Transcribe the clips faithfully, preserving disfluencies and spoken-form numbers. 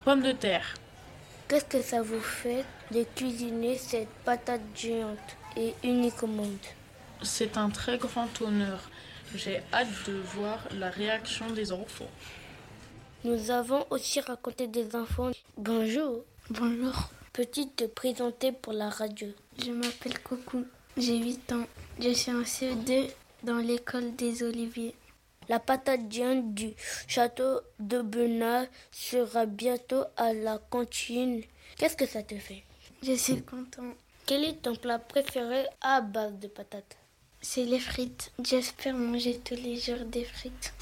pommes de terre. Qu'est-ce que ça vous fait de cuisiner cette patate géante et unique au monde? C'est un très grand honneur. J'ai hâte de voir la réaction des enfants. Nous avons aussi raconté des enfants. Bonjour. Bonjour. Peux-tu te présenter pour la radio? Je m'appelle Coucou, j'ai huit ans. Je suis en C E deux dans l'école des Oliviers. La patate géante du château de Benard sera bientôt à la cantine. Qu'est-ce que ça te fait? Je suis content. Quel est ton plat préféré à base de patates? C'est les frites. J'espère manger tous les jours des frites.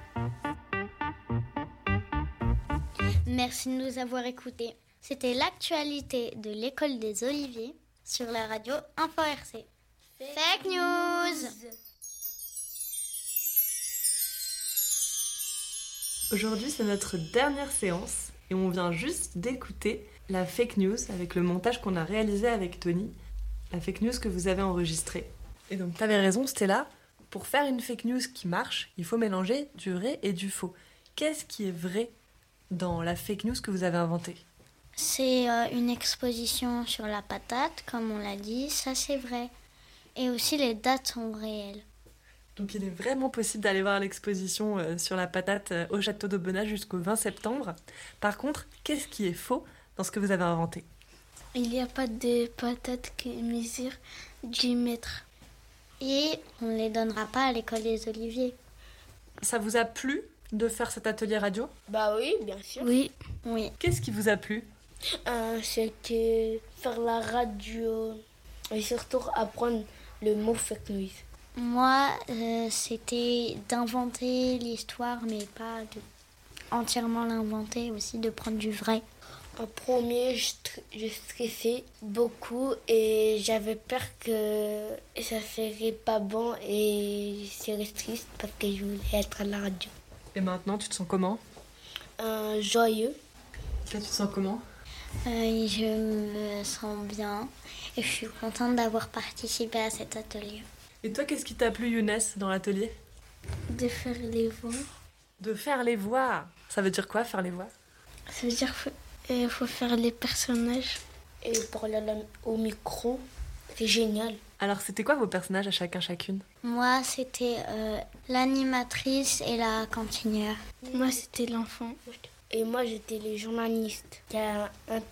Merci de nous avoir écoutés. C'était l'actualité de l'école des Oliviers sur la radio Info R C. Fake News. Aujourd'hui, c'est notre dernière séance et on vient juste d'écouter la fake news avec le montage qu'on a réalisé avec Tony. La fake news que vous avez enregistrée. Et donc, t'avais raison, Stella. Pour faire une fake news qui marche, il faut mélanger du vrai et du faux. Qu'est-ce qui est vrai dans la fake news que vous avez inventée? C'est euh, une exposition sur la patate, comme on l'a dit, ça c'est vrai. Et aussi les dates sont réelles. Donc il est vraiment possible d'aller voir l'exposition euh, sur la patate euh, au château d'Aubenas jusqu'au vingt septembre. Par contre, qu'est-ce qui est faux dans ce que vous avez inventé? Il n'y a pas de patates qui mesurent dix mètres. Et on ne les donnera pas à l'école des Oliviers. Ça vous a plu de faire cet atelier radio? Bah oui, bien sûr. Oui. Oui. Qu'est-ce qui vous a plu? Euh, C'était faire la radio et surtout apprendre le mot fake news. Moi, euh, c'était d'inventer l'histoire, mais pas de entièrement l'inventer, aussi de prendre du vrai. En premier, je, je stressais beaucoup et j'avais peur que ça serait pas bon et j'étais triste parce que je voulais être à la radio. Et maintenant, tu te sens comment? Euh, joyeux. Toi, tu te sens comment? euh, Je me sens bien et je suis contente d'avoir participé à cet atelier. Et toi, qu'est-ce qui t'a plu, Younes, dans l'atelier? De faire les voix. De faire les voix. Ça veut dire quoi, faire les voix? Ça veut dire qu'il faut faire les personnages. Et parler au micro, c'est génial. Alors, c'était quoi vos personnages à chacun, chacune? Moi, c'était euh, l'animatrice et la cantinière. Moi, c'était l'enfant. Et moi, j'étais le journaliste qui a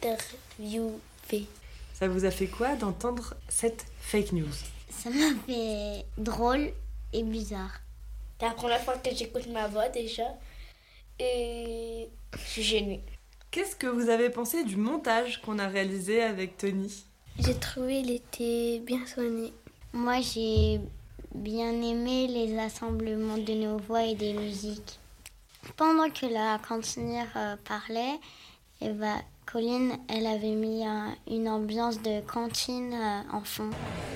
interviewé. Ça vous a fait quoi d'entendre cette fake news? Ça m'a fait drôle et bizarre. C'est la première fois que j'écoute ma voix déjà. Et je suis gênée. Qu'est-ce que vous avez pensé du montage qu'on a réalisé avec Tony? J'ai trouvé qu'il était bien soigné. Moi, j'ai bien aimé les assemblements de nos voix et des musiques. Pendant que la cantinière euh, parlait, eh ben, Colline, elle avait mis euh, une ambiance de cantine euh, en fond.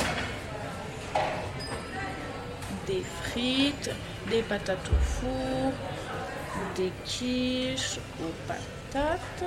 Des frites, des patates au four, des quiches aux patates.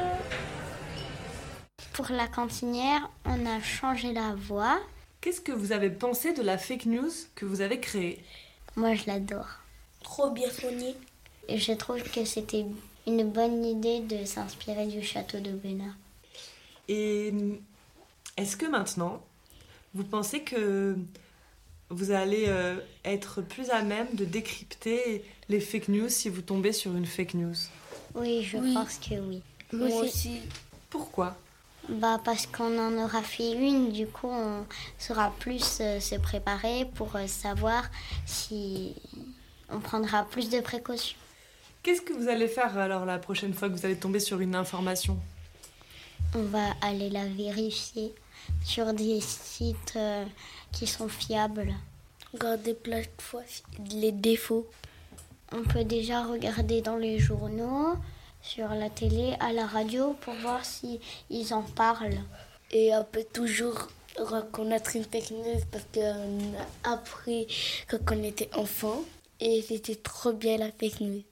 Pour la cantinière, on a changé la voix. Qu'est-ce que vous avez pensé de la fake news que vous avez créée? Moi, je l'adore. Trop bien soigné. Et je trouve que c'était une bonne idée de s'inspirer du château de Benard. Et est-ce que maintenant, vous pensez que vous allez euh, être plus à même de décrypter les fake news si vous tombez sur une fake news? Oui, je Oui. pense que oui. Moi aussi. Pourquoi? Bah parce qu'on en aura fait une, du coup on saura plus euh, se préparer pour euh, savoir si on prendra plus de précautions. Qu'est-ce que vous allez faire alors la prochaine fois que vous allez tomber sur une information? On va aller la vérifier sur des sites euh, qui sont fiables. Regardez plein de fois les défauts. On peut déjà regarder dans les journaux, sur la télé, à la radio pour voir si ils en parlent. Et on peut toujours reconnaître une fake news parce qu'on a appris quand on était enfant. Et c'était trop bien la fake news.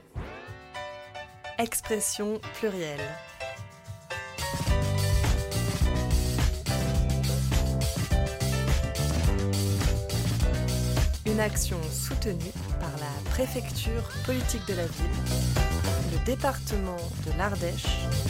Expression plurielle. Une action soutenue par la préfecture politique de la ville, le département de l'Ardèche